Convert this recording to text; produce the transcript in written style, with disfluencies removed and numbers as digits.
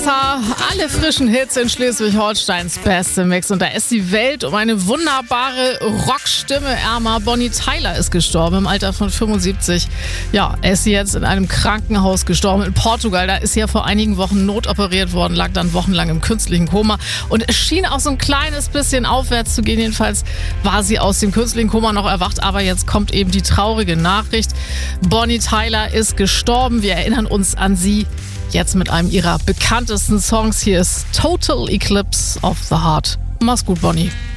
Wasser, alle frischen Hits in Schleswig-Holsteins beste Mix. Und da ist die Welt um eine wunderbare Rockstimme ärmer. Bonnie Tyler ist gestorben im Alter von 75. Ja, er ist jetzt in einem Krankenhaus gestorben in Portugal. Da ist sie ja vor einigen Wochen notoperiert worden, lag dann wochenlang im künstlichen Koma. Und es schien auch so ein kleines bisschen aufwärts zu gehen. Jedenfalls war sie aus dem künstlichen Koma noch erwacht. Aber jetzt kommt eben die traurige Nachricht. Bonnie Tyler ist gestorben. Wir erinnern uns an sie jetzt mit einem ihrer bekanntesten Songs. Hier ist Total Eclipse of the Heart. Mach's gut, Bonnie.